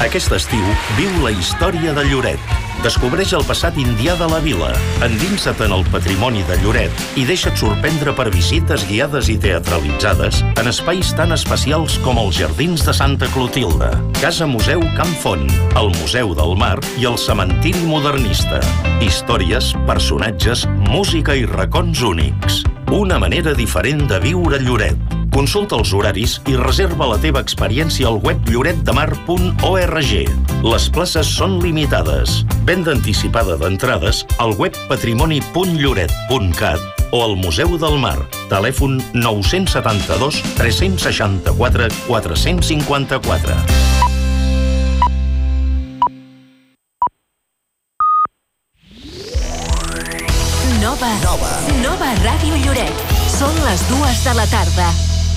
Aquest estiu, viu la història de Lloret. Descobreix el passat indià de la vila, endinsa't en el patrimoni de Lloret i deixa't sorprendre per visites guiades i teatralitzades en espais tan especials com els Jardins de Santa Clotilde, Casa Museu Camp Font, el Museu del Mar i el Cementiri Modernista. Històries, personatges, música i racons únics. Una manera diferent de viure Lloret. Consulta els horaris i reserva la teva experiència al web lloretdemar.org. Les places són limitades. Venda anticipada d'entrades al web patrimoni.lloret.cat o al Museu del Mar. Telèfon 972 364 454. Nova Ràdio Lloret. Són les 2 de la tarda.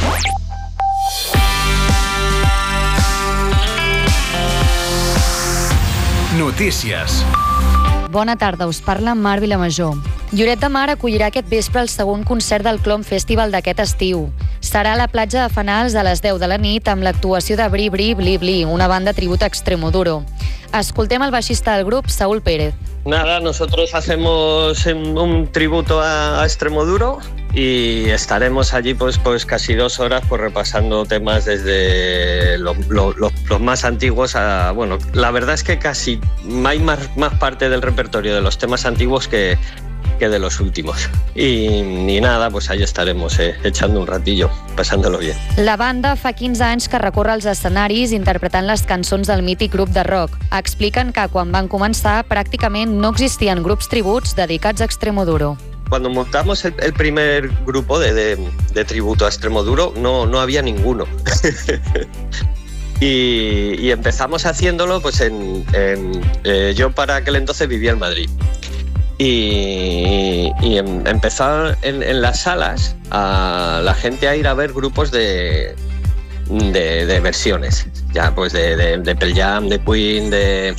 Notícies. Bona tarda, us parla Mar Vilamajor. Lloret de Mar acollirà aquest vespre el segon concert del Clom Festival d'aquest estiu. Serà a la platja de Fanals a les 10 de la nit amb l'actuació de Bri Bri Bli Bli, una banda tribut a Extremoduro. Escoltem el baixista del grup, Saúl Pérez. Nada, nosotros hacemos un tributo a Extremoduro y estaremos allí pues casi 2 horas repasando temas desde los más antiguos a... Bueno, la verdad es que casi hay más parte del repertorio de los temas antiguos que de los últimos. Y nada, pues ahí estaremos echando un ratillo, pasándolo bien. La banda fa 15 anys que recorre els escenaris interpretant les cançons del mític grup de rock. Expliquen que quan van començar pràcticament no existien grups tributs dedicats a Extremoduro. Cuando montamos el primer grupo de tributo a Extremoduro no había ninguno. Y empezamos haciéndolo pues yo para aquel entonces vivía en Madrid. Y empezó en las salas a la gente a ir a ver grupos de versiones, ya pues de Pearl Jam, de Queen,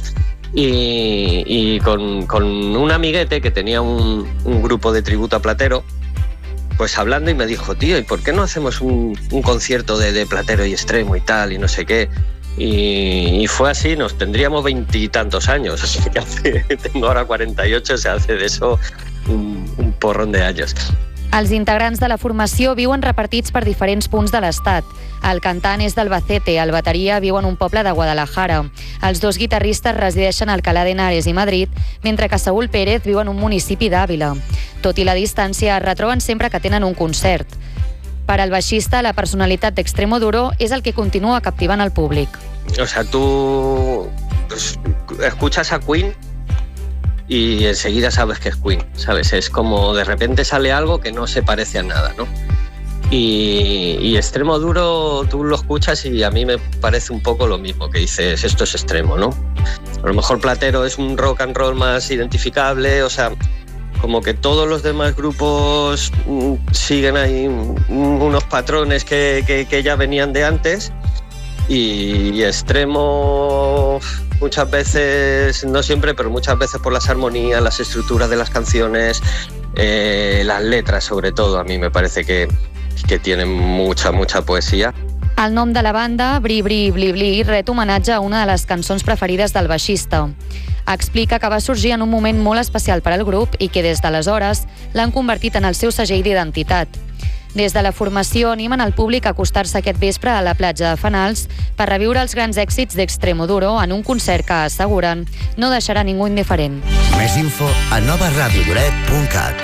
y con un amiguete que tenía un grupo de tributo a Platero, pues hablando, y me dijo, tío, ¿y por qué no hacemos un concierto de Platero y Extremo y tal, y no sé qué? Y fue así, nos tendríamos 20 y tantos años, así que tengo ahora 48, se hace de eso un porrón de años. Els integrants de la formació viuen repartits per diferents punts de l'estat. El cantant és d'Albacete, el bateria viu en un poble de Guadalajara. Els 2 guitarristes resideixen a Alcalá de Henares i Madrid, mentre que Saúl Pérez viu en un municipi d'Àvila. Tot i la distància, es retroben sempre que tenen un concert. Per al baixista, la personalitat d'Extremoduro és el que continua captivant al públic. O sea, tú escuchas a Queen y enseguida sabes que es Queen, ¿sabes? Es como de repente sale algo que no se parece a nada, ¿no? Y Extremoduro tú lo escuchas y a mí me parece un poco lo mismo, que dices, esto es extremo, ¿no? A lo mejor Platero es un rock and roll más identificable, o sea, como que todos los demás grupos siguen ahí unos patrones que ya venían de antes, y Extremo muchas veces, no siempre, pero muchas veces por las armonías, las estructuras de las canciones, las letras sobre todo, a mí me parece que tienen mucha poesía. El nom de la banda, Bri Bri Bli Bli, ret homenatge a una de les cançons preferides del baixista. Explica que va sorgir en un moment molt especial per al grup i que des d'aleshores l'han convertit en el seu segell d'identitat. Des de la formació animen el públic a acostar-se aquest vespre a la platja de Fanals per reviure els grans èxits d'Extremoduro en un concert que, asseguren, no deixarà ningú indiferent. Més info a novaradiolloret.cat.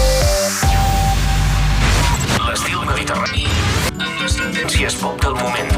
L'estil mediterrani amb les tendències pop del moment.